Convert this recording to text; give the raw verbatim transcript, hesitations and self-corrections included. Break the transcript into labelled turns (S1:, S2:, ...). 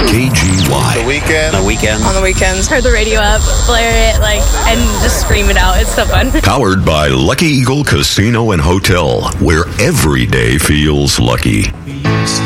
S1: K G Y.
S2: The weekend.
S3: The weekend.
S4: On the weekends.
S5: Turn the radio up, blare it, like, and just scream it out. It's so fun.
S1: Powered by Lucky Eagle Casino and Hotel, where every day feels lucky.